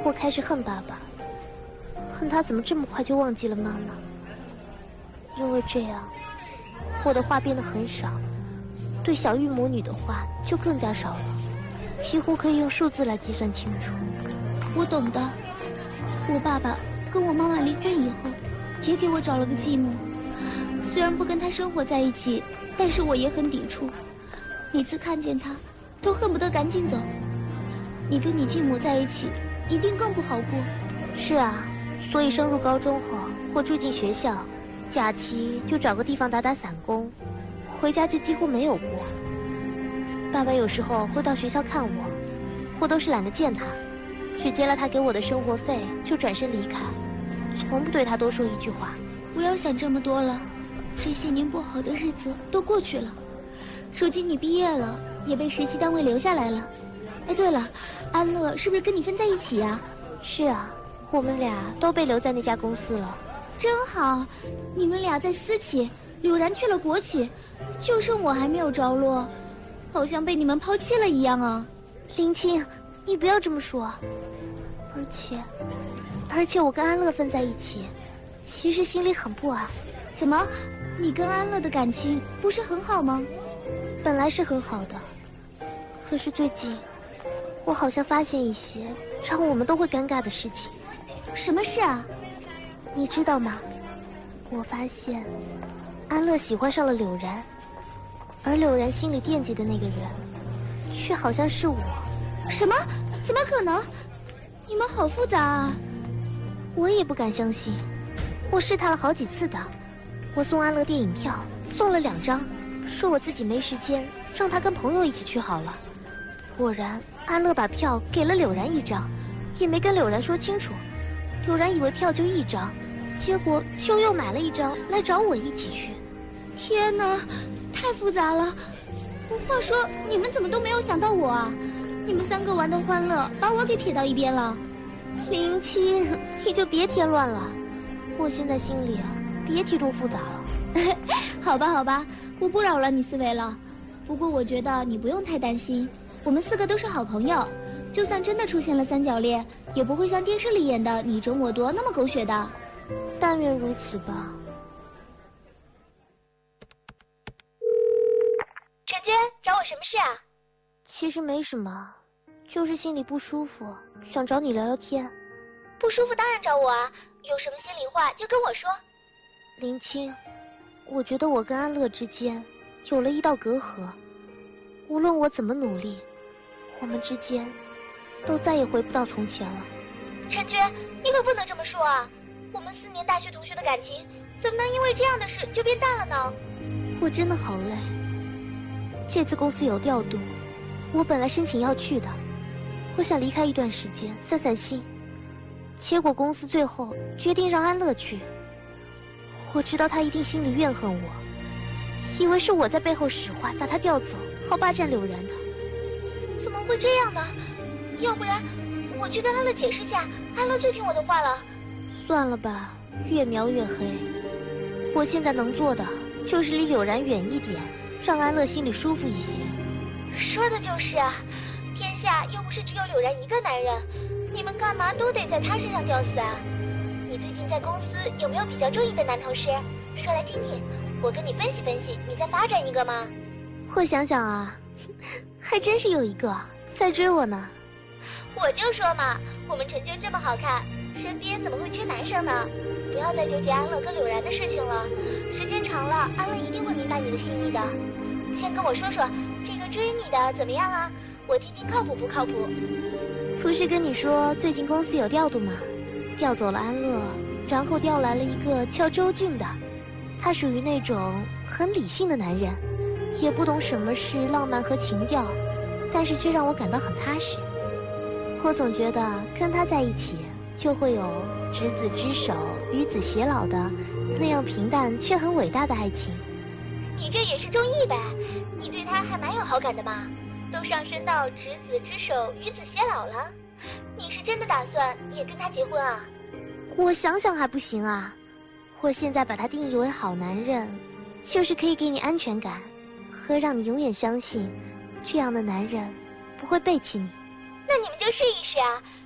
我开始恨爸爸，恨他怎么这么快就忘记了妈妈。因为这样，我的话变得很少，对小玉母女的话就更加少了，几乎可以用数字来计算清楚。 我懂的，我爸爸跟我妈妈离婚以后，也给我找了个继母。虽然不跟他生活在一起，但是我也很抵触，每次看见他，都恨不得赶紧走。你跟你继母在一起，一定更不好过。 是啊，所以升入高中后，我住进学校，假期就找个地方打打散工，回家就几乎没有过。爸爸有时候会到学校看我，我都是懒得见他，只接了他给我的生活费就转身离开，从不对他多说一句话。 不要想这么多了，这些年不好的日子都过去了，如今你毕业了，也被实习单位留下来了。哎，对了，安乐是不是跟你分在一起呀？ 是啊，我们俩都被留在那家公司了。 真好，你们俩在私企，柳然去了国企，就剩我还没有着落，好像被你们抛弃了一样啊。 林青，你不要这么说。而且我跟安乐分在一起，其实心里很不安。 怎么，你跟安乐的感情不是很好吗？ 本来是很好的，可是最近我好像发现一些让我们都会尴尬的事情。 什么事啊？ 你知道吗？我发现安乐喜欢上了柳然，而柳然心里惦记的那个人却好像是我。 什么？怎么可能？你们好复杂啊！ 我也不敢相信，我试探了好几次的。我送安乐电影票，送了2张，说我自己没时间，让他跟朋友一起去好了。果然，安乐把票给了柳然1张，也没跟柳然说清楚。柳然以为票就1张，结果就又买了1张来找我一起去。 天哪，太复杂了！话说，你们怎么都没有想到我啊？你们3个玩的欢乐，把我给撇到一边了。 林青，你就别添乱了，我现在心里别提多复杂了。 好吧好吧，我不扰乱你思维了。不过我觉得你不用太担心，我们4个都是好朋友，就算真的出现了三角恋，也不会像电视里演的你争我夺那么狗血的。 但愿如此吧。 陈娟，找我什么事啊？ 其实没什么，就是心里不舒服，想找你聊聊天。 不舒服当然找我啊，有什么心里话就跟我说。 林青，我觉得我跟安乐之间有了一道隔阂，无论我怎么努力，我们之间都再也回不到从前了。 陈娟，你可不能这么说啊！我们4年大学同学的感情，怎么能因为这样的事就变淡了呢？ 我真的好累。这次公司有调度，我本来申请要去的，我想离开一段时间散散心，结果公司最后决定让安乐去。我知道他一定心里怨恨我，以为是我在背后使坏把他调走，好霸占柳然的。 怎么会这样呢？要不然我去跟安乐解释下，安乐最听我的话了。 算了吧，越描越黑。我现在能做的就是离柳然远一点，让安乐心里舒服一些。 说的就是啊，天下又不是只有柳然一个男人，你们干嘛都得在他身上吊死啊？你最近在公司有没有比较中意的男同事？说来听听，我跟你分析分析，你再发展一个吗？ 我想想啊，还真是有一个在追我呢。 我就说嘛，我们陈娟这么好看，身边怎么会缺男生呢？不要再纠结安乐跟柳然的事情了，时间长了，安乐一定会明白你的心意的。先跟我说说这个追你的怎么样啊？我听听靠谱不靠谱。 不是跟你说最近公司有调度吗？调走了安乐，然后调来了一个叫周俊的，他属于那种很理性的男人，也不懂什么是浪漫和情调，但是却让我感到很踏实。我总觉得跟他在一起就会有执子之手与子偕老的那样平淡却很伟大的爱情。 你这也是中意呗？你对他还蛮有好感的嘛，都上升到执子之手与子偕老了，你是真的打算也跟他结婚啊？ 我想想还不行啊，我现在把他定义为好男人，就是可以给你安全感和让你永远相信这样的男人不会背弃你。 那你们就试一试啊，